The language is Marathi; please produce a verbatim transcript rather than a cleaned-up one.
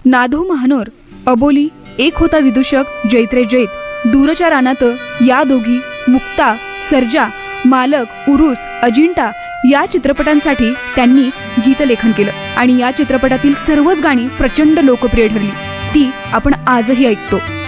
नाधो महानोर, अबोली, एक होता विदूषक, जैत्रे जैत, दूरच्या रानात, या दोघी, मुक्ता, सर्जा, मालक, उरुस, अजिंठा या चित्रपटांसाठी त्यांनी गीतलेखन केलं आणि या चित्रपटातील सर्वच गाणी प्रचंड लोकप्रिय ठरली. ती आपण आजही ऐकतो.